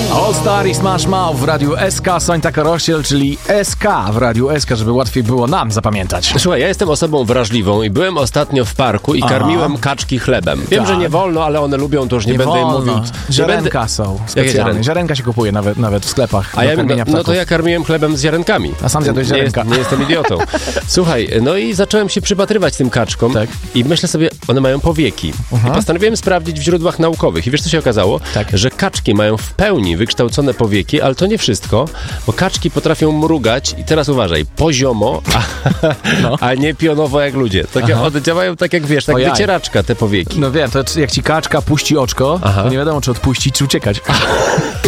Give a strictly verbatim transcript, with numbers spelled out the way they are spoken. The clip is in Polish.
All Star i Smash Mouth w Radiu S K, Sońta Karosiel, czyli S K w Radiu S K, żeby łatwiej było nam zapamiętać. Słuchaj, ja jestem osobą wrażliwą i byłem ostatnio w parku i Aha. karmiłem kaczki chlebem. Wiem, tak. że nie wolno, ale one lubią, to już nie, Nie będę im wolno. mówił. Ziarenka będę... są Jakie specjalne. ziarenka? Ziarenka się kupuje nawet, nawet w sklepach. A ja no, no to ja karmiłem chlebem z ziarenkami. A sam zjadłeś nie, ziarenka. jest, nie jestem idiotą. Słuchaj, no i zacząłem się przypatrywać tym kaczkom Tak. i myślę sobie, one mają powieki. Aha. I postanowiłem sprawdzić w źródłach naukowych. I wiesz, co się okazało? Tak. Że kaczki mają w pełni wykształcone powieki, ale to nie wszystko, bo kaczki potrafią mrugać i teraz uważaj, poziomo, a, No. a nie pionowo jak ludzie. Tak, Aha. one działają tak jak wiesz, tak Ojaj. wycieraczka te powieki. No wiem, to jak ci kaczka puści oczko, Aha. to nie wiadomo, czy odpuścić, czy uciekać.